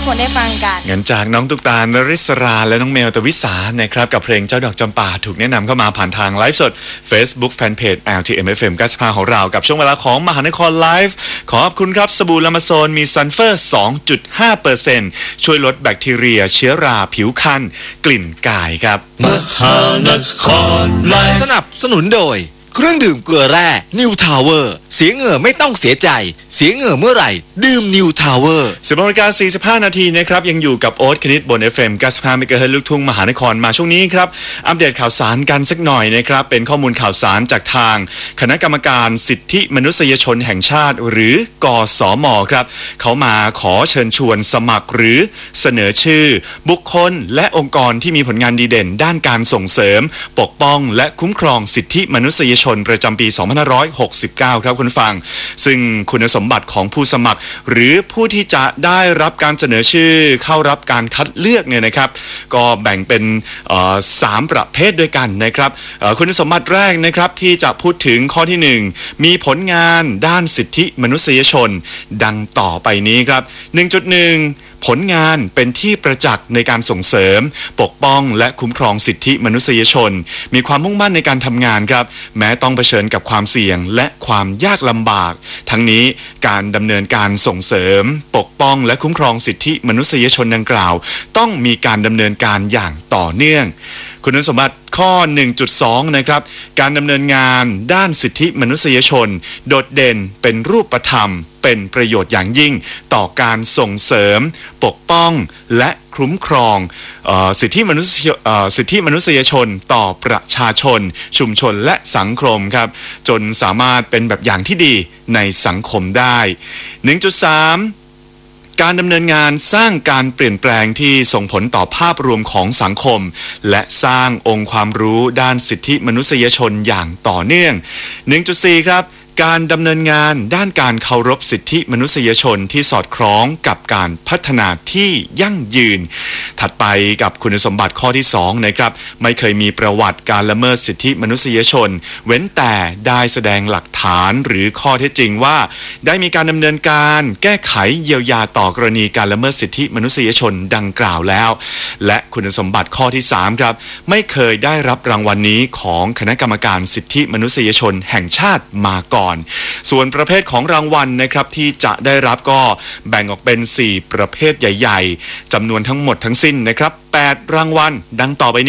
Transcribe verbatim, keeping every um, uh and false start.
กคนได้ฟังกันงั้นจากน้องตุ๊กตา นริศราและน้องเมลตวิสานะครับกับเพลงเจ้าดอกจำปาถูกแนะนำเข้ามาผ่านทางไลฟ์สด Facebook Fanpage แอล ที เอ็ม เอฟ เอ็ม เก้าสิบห้าของเรากับช่วงเวลาของมหานครไลฟ์ขอบคุณครับสบู่ลามาโซนมีซัลเฟอร์ สองจุดห้าเปอร์เซ็นต์ ช่วยลดแบคทีเรียเชื้อราผิวคันกลิ่นกายครับมหานครไลฟ์สนับสนุนโดยเครื่องดื่มเกลือแร่นิวทาวเวอร์เสียเหงื่อไม่ต้องเสียใจเสียเหงื่อเมื่อไหร่ดื่มนิวทาวเวอร์สิบนาฬิกาสี่สิบห้านาทีนะครับยังอยู่กับโอ๊ตคณิตบน เอฟ เอ็ม เก้าสิบห้า เมกะเฮิรตซ์ลูกทุ่งมหานครมาช่วงนี้ครับอัปเดตข่าวสารกันสักหน่อยนะครับเป็นข้อมูลข่าวสารจากทางคณะกรรมการสิทธิมนุษยชนแห่งชาติหรือกสมครับเขามาขอเชิญชวนสมัครหรือเสนอชื่อบุคคลและองค์กรที่มีผลงานดีเด่นด้านการส่งเสริมปกป้องและคุ้มครองสิทธิมนุษยชนประจำปีสองพันห้าร้อยหกสิบเก้าครับคุณฟังซึ่งคุณสมบัติของผู้สมัครหรือผู้ที่จะได้รับการเสนอชื่อเข้ารับการคัดเลือกเนี่ยนะครับก็แบ่งเป็นสามประเภทด้วยกันนะครับคุณสมบัติแรกนะครับที่จะพูดถึงข้อที่หนึ่งมีผลงานด้านสิทธิมนุษยชนดังต่อไปนี้ครับ หนึ่งจุดหนึ่งผลงานเป็นที่ประจักษ์ในการส่งเสริมปกป้องและคุ้มครองสิทธิมนุษยชนมีความมุ่งมั่นในการทำงานครับแม้ต้องเผชิญกับความเสี่ยงและความยากลำบากทั้งนี้การดำเนินการส่งเสริมปกป้องและคุ้มครองสิทธิมนุษยชนดังกล่าวต้องมีการดำเนินการอย่างต่อเนื่องคุณสมบัติข้อ หนึ่งจุดสอง นะครับการดำเนินงานด้านสิทธิมนุษยชนโดดเด่นเป็นรูปธรรมเป็นประโยชน์อย่างยิ่งต่อการส่งเสริมปกป้องและคุ้มครองเอ่อสิทธิมนุษยเอ่อสิทธิมนุษยชนต่อประชาชนชุมชนและสังคมครับจนสามารถเป็นแบบอย่างที่ดีในสังคมได้ หนึ่งจุดสามการดำเนินงานสร้างการเปลี่ยนแปลงที่ส่งผลต่อภาพรวมของสังคมและสร้างองค์ความรู้ด้านสิทธิมนุษยชนอย่างต่อเนื่อง หนึ่งจุดสี่ ครับการดำเนินงานด้านการเคารพสิทธิมนุษยชนที่สอดคล้องกับการพัฒนาที่ยั่งยืนถัดไปกับคุณสมบัติข้อที่สองนะครับไม่เคยมีประวัติการละเมิดสิทธิมนุษยชนเว้นแต่ได้แสดงหลักฐานหรือข้อเท็จจริงว่าได้มีการดำเนินการแก้ไขเยียวยาต่อกรณีการละเมิดสิทธิมนุษยชนดังกล่าวแล้วและคุณสมบัติข้อที่สามครับไม่เคยได้รับรางวัลนี้ของคณะกรรมการสิทธิมนุษยชนแห่งชาติมาก่อนส่วนประเภทของรางวัลนะครับที่จะได้รับก็แบ่งออกเป็นสี่ประเภทใหญ่ๆจำนวนทั้งหมดทั้งสิ้นนะครับแปดรางวัลดังต่อไปนี้